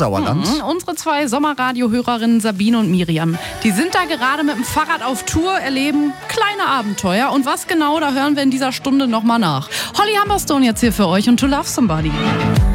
Sauerland. Unsere 2 Sommerradio-Hörerinnen Sabine und Miriam, die sind da gerade mit dem Fahrrad auf Tour, erleben kleine Abenteuer. Und was genau, da hören wir in dieser Stunde nochmal nach. Holly Humberstone jetzt hier für euch und To Love Somebody.